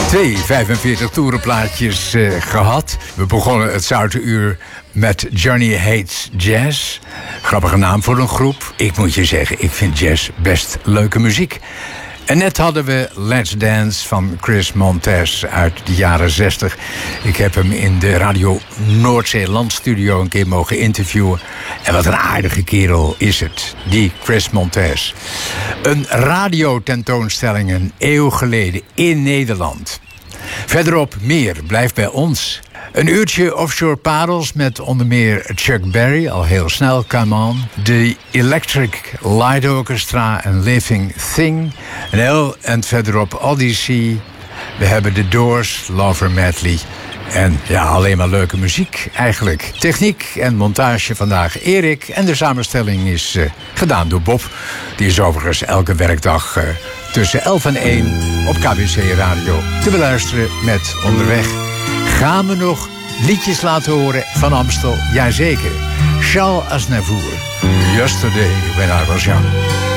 Twee 45 toerenplaatjes gehad. We begonnen het Zoute Uur met Johnny Hates Jazz. Grappige naam voor een groep. Ik moet je zeggen, ik vind jazz best leuke muziek. En net hadden we Let's Dance van Chris Montez uit de jaren 60. Ik heb hem in de Radio Noordzeeland studio een keer mogen interviewen. En wat een aardige kerel is het, die Chris Montez. Een radiotentoonstelling een eeuw geleden in Nederland. Verderop meer, blijf bij ons. Een uurtje offshore parels met onder meer Chuck Berry, al heel snel, Come On. De Electric Light Orchestra en Living Thing. En heel en verderop Odyssey. We hebben The Doors, Lover Medley. En ja, alleen maar leuke muziek eigenlijk. Techniek en montage vandaag Erik. En de samenstelling is gedaan door Bob. Die is overigens elke werkdag tussen 11 en 1 op KBC Radio te beluisteren met Onderweg. Gaan we nog liedjes laten horen van Amstel? Jazeker. Charles Aznavour. Yesterday when I was young.